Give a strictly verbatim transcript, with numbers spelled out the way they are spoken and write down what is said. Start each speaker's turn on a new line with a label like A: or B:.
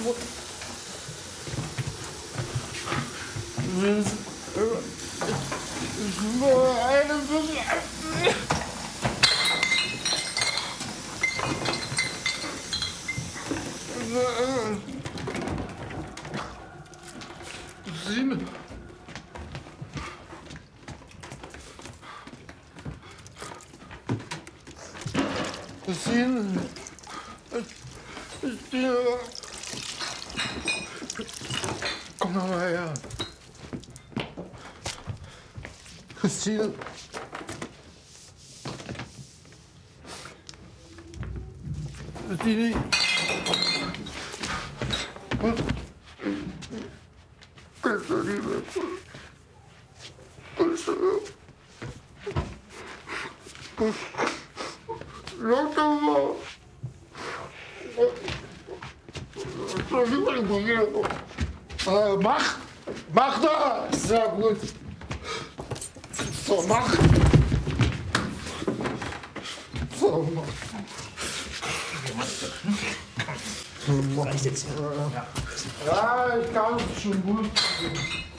A: Christine. Christine. Christine. Komm doch mal her. Christine. Christine. Bitte, Liebe. Bitte. Sag doch mal. Äh, mach! Mach da! Sehr gut. So, mach! So, mach.
B: Reicht jetzt.
A: Ja, ja ich kann es schon gut.